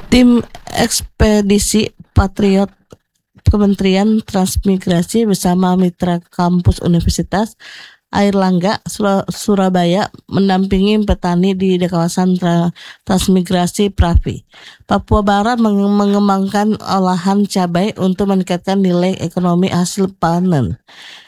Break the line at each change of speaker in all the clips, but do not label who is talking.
Tim ekspedisi Patriot Kementerian Transmigrasi bersama mitra kampus Universitas Airlangga Surabaya mendampingi petani di kawasan transmigrasi Pravi. Papua Barat mengembangkan olahan cabai untuk meningkatkan nilai ekonomi hasil panen.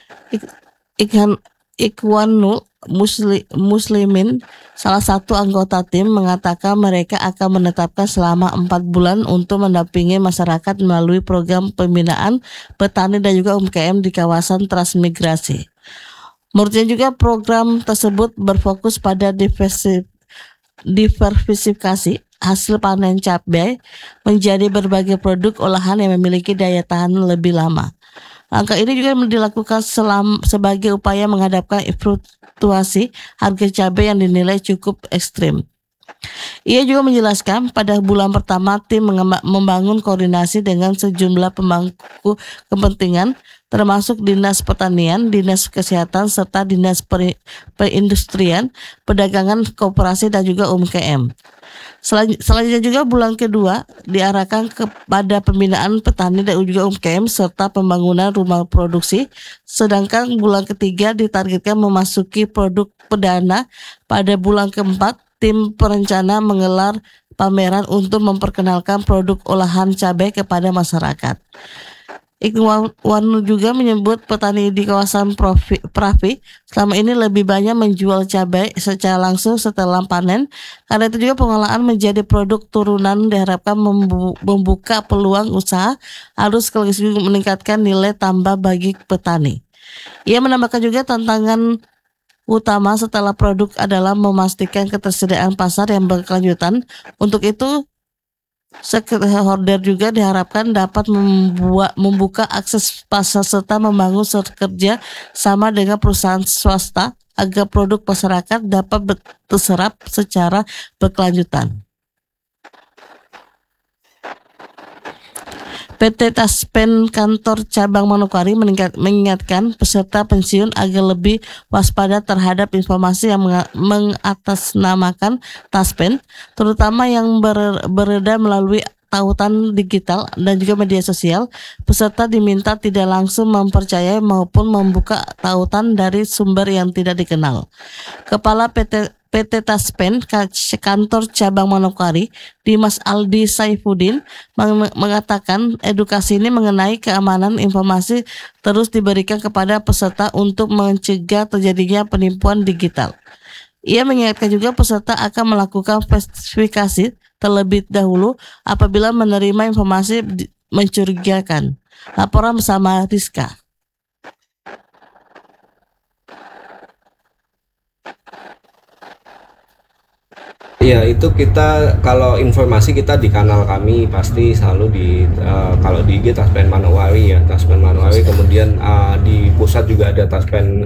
Ikhwanul Muslimin, salah satu anggota tim, mengatakan mereka akan menetapkan selama 4 bulan untuk mendampingi masyarakat melalui program pembinaan petani dan juga UMKM di kawasan transmigrasi. Menurutnya juga program tersebut berfokus pada diversifikasi hasil panen cabai menjadi berbagai produk olahan yang memiliki daya tahan lebih lama. Langkah ini juga dilakukan sebagai upaya menghadapkan fluktuasi harga cabai yang dinilai cukup ekstrim. Ia juga menjelaskan pada bulan pertama tim membangun koordinasi dengan sejumlah pemangku kepentingan termasuk Dinas Pertanian, Dinas Kesehatan, serta Dinas Perindustrian, Perdagangan, Koperasi, dan juga UMKM. Selanjutnya juga bulan kedua diarahkan kepada pembinaan petani dan juga UMKM serta pembangunan rumah produksi, sedangkan bulan ketiga ditargetkan memasuki produk perdana. Pada bulan keempat, tim perencana menggelar pameran untuk memperkenalkan produk olahan cabai kepada masyarakat. Ikhwan juga menyebut petani di kawasan Pravi selama ini lebih banyak menjual cabai secara langsung setelah panen. Karena itu juga pengolahan menjadi produk turunan diharapkan membuka peluang usaha, harus sekaligus juga meningkatkan nilai tambah bagi petani. Ia menambahkan juga tantangan utama setelah produk adalah memastikan ketersediaan pasar yang berkelanjutan. Untuk itu, stakeholder juga diharapkan dapat membuka akses pasar serta membangun kerja sama dengan perusahaan swasta agar produk masyarakat dapat terserap secara berkelanjutan. PT Taspen Kantor Cabang Manokwari mengingatkan peserta pensiun agar lebih waspada terhadap informasi yang mengatasnamakan Taspen, terutama yang beredar melalui tautan digital dan juga media sosial. Peserta diminta tidak langsung mempercayai maupun membuka tautan dari sumber yang tidak dikenal. Kepala PT Taspen Kantor Cabang Manokwari, Dimas Aldi Saifuddin, mengatakan edukasi ini mengenai keamanan informasi terus diberikan kepada peserta untuk mencegah terjadinya penipuan digital. Ia mengingatkan juga peserta akan melakukan verifikasi terlebih dahulu apabila menerima informasi mencurigakan. Laporan bersama Rizka.
Ya, itu kita kalau informasi kita di kanal kami pasti selalu kalau di IG Taspen Manokwari ya, Taspen Manokwari, kemudian di pusat juga ada Taspen,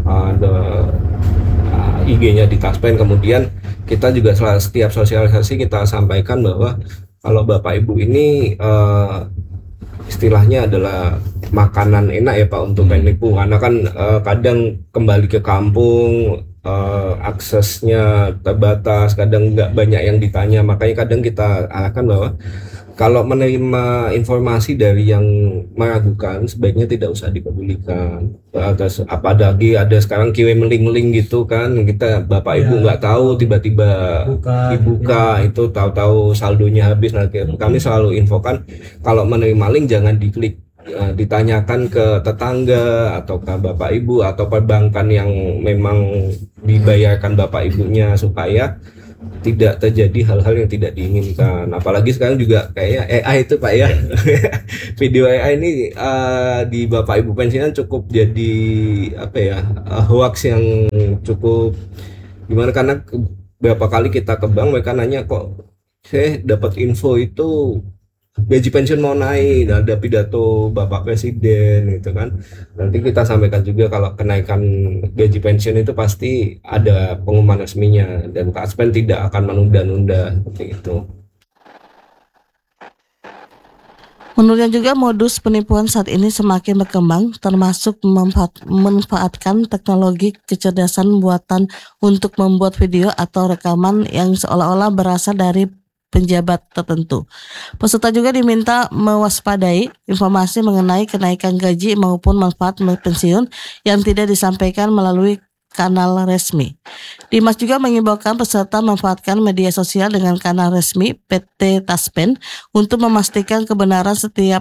IG-nya di Taspen. Kemudian kita juga setiap sosialisasi kita sampaikan bahwa kalau Bapak Ibu ini istilahnya adalah makanan enak ya Pak untuk penipu, karena kan kadang kembali ke kampung aksesnya terbatas, kadang nggak banyak yang ditanya, makanya kadang kita arahkan bahwa kalau menerima informasi dari yang meragukan sebaiknya tidak usah dipedulikan. Atas apalagi ada sekarang kirim link-link gitu kan, kita Bapak Ibu nggak tahu tiba-tiba dibuka itu tahu-tahu saldonya habis. Nah, kami selalu infokan kalau menerima link jangan diklik, ditanyakan ke tetangga atau ke Bapak Ibu atau perbankan yang memang dibayarkan Bapak Ibunya, supaya tidak terjadi hal-hal yang tidak diinginkan. Apalagi sekarang juga kayak AI itu Pak ya. Video AI ini di Bapak Ibu pensiunan cukup jadi hoax yang cukup gimana, karena berapa kali kita ke bank mereka nanya kok saya dapat info itu gaji pensiun mau naik, ada pidato Bapak Presiden gitu kan. Nanti kita sampaikan juga kalau kenaikan gaji pensiun itu pasti ada pengumuman resminya dan Taspen tidak akan menunda-nunda seperti itu.
Menurutnya juga modus penipuan saat ini semakin berkembang, termasuk memanfaatkan teknologi kecerdasan buatan untuk membuat video atau rekaman yang seolah-olah berasal dari penjabat tertentu. Peserta juga diminta mewaspadai informasi mengenai kenaikan gaji maupun manfaat pensiun yang tidak disampaikan melalui kanal resmi. Dimas juga mengimbaukan peserta memanfaatkan media sosial dengan kanal resmi PT Taspen untuk memastikan kebenaran setiap